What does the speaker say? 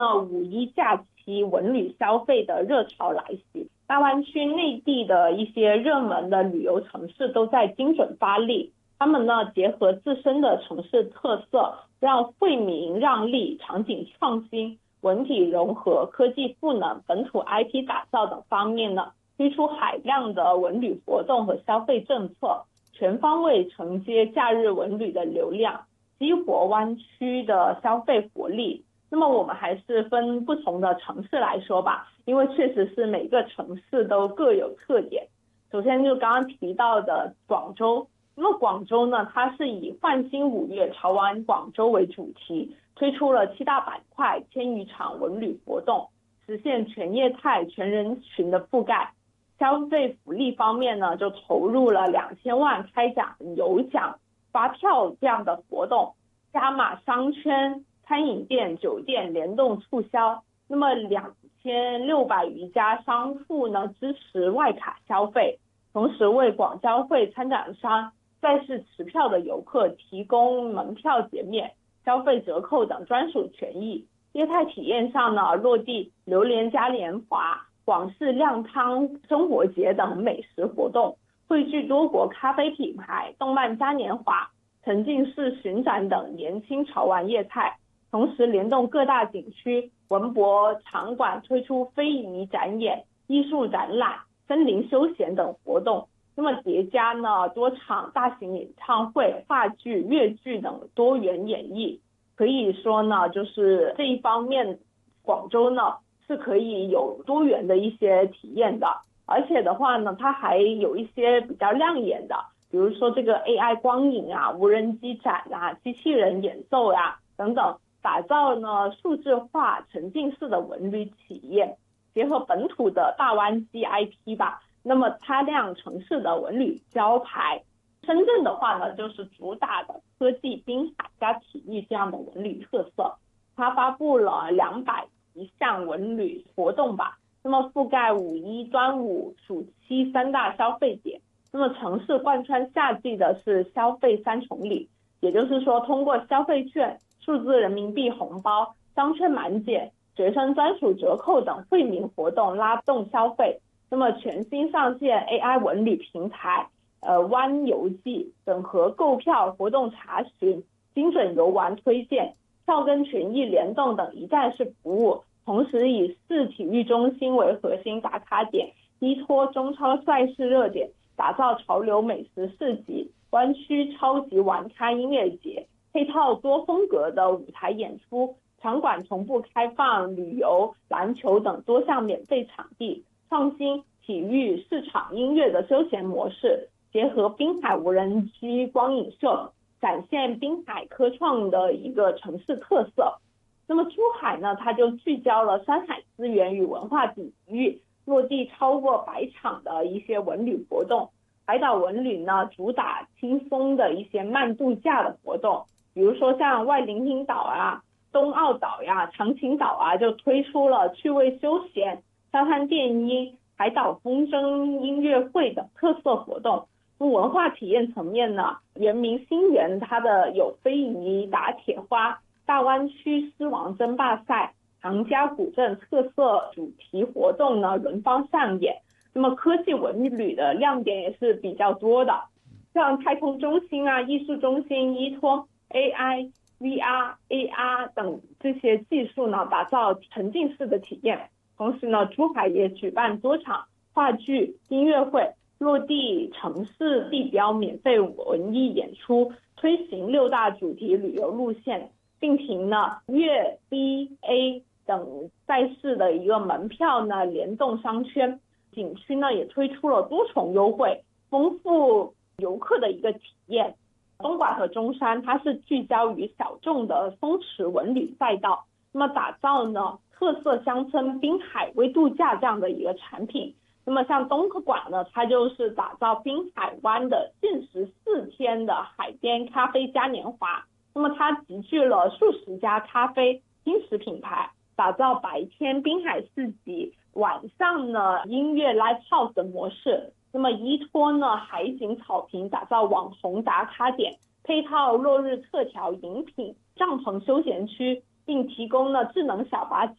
五一假期文旅消费的热潮来袭，大湾区内地的一些热门的旅游城市都在精准发力，他们结合自身的城市特色，让惠民让利、场景创新、文体融合、科技赋能、本土 IP 打造等方面推出海量的文旅活动和消费政策，全方位承接假日文旅的流量，激活湾区的消费活力。那么我们还是分不同的城市来说吧，因为确实是每个城市都各有特点。首先就刚刚提到的广州，那么广州它是以焕新5月潮玩广州为主题，推出了7大板块、1000余场文旅活动，实现全业态、全人群的覆盖。消费福利方面就投入了2000万开奖有奖发票这样的活动，加码商圈、餐饮店、酒店联动促销。那么2600余家商户支持外卡消费，同时为广交会参展商、在市持票的游客提供门票减免、消费折扣等专属权益。业态体验上落地榴莲嘉年华、广式靓汤生活节等美食活动，汇聚多国咖啡品牌、动漫嘉年华、沉浸式巡展等年轻潮玩业态，同时联动各大景区文博场馆推出非遗展演、艺术展览、森林休闲等活动。那么叠加多场大型演唱会、话剧、粤剧等多元演绎，可以说就是这一方面广州是可以有多元的一些体验的。而且的话它还有一些比较亮眼的，比如说这个 AI 光影无人机展机器人演奏等等，打造数字化沉浸式的文旅体验，结合本土的大湾区 IP 吧，那么擦亮城市的文旅招牌。深圳的话就是主打的科技、滨海加体育这样的文旅特色，它发布了201项文旅活动吧，那么覆盖五一、端午、暑期3大消费点。那么城市贯穿夏季的是消费3重礼，也就是说通过消费券、数字人民币红包、商圈满减、学生专属折扣等惠民活动拉动消费。那么全新上线 AI 文旅平台湾游记，整合购票、活动查询、精准游玩推荐、票根权益联动等一站式服务，同时以市体育中心为核心打卡点，依托中超赛事热点，打造潮流美食市集、湾区超级玩咖音乐节，配套多风格的舞台演出，场馆同步开放旅游、篮球等多项免费场地，创新体育、市场、音乐的休闲模式，结合滨海无人机光影秀，展现滨海科创的一个城市特色。那么珠海它就聚焦了山海资源与文化底蕴，落地超过100场的一些文旅活动。海岛文旅主打轻松的一些慢度假的活动，比如说像外伶仃岛东澳岛长青岛就推出了趣味休闲、沙滩电音、海岛风筝音乐会等特色活动。文化体验层面圆明新园它的有非遗打铁花、大湾区狮王争霸赛、杭嘉古镇特色主题活动轮番上演。那么科技文旅的亮点也是比较多的，像太空中心艺术中心依托 AI、VR、AR 等这些技术打造沉浸式的体验。同时珠海也举办多场话剧、音乐会，落地城市地标免费文艺演出，推行6大主题旅游路线，并凭粤 BA 等赛事的一个门票联动商圈。景区也推出了多重优惠，丰富游客的一个体验。东莞和中山它是聚焦于小众的松弛文旅赛道，那么打造特色乡村滨海微度假这样的一个产品。那么像东莞它就是打造滨海湾的限时4天的海边咖啡嘉年华，那么它集聚了数十家咖啡轻食品牌，打造白天滨海市集，晚上音乐 live house 的模式。那么依托海景草坪，打造网红打卡点，配套落日特调饮品、帐篷休闲区、 并提供了智能小巴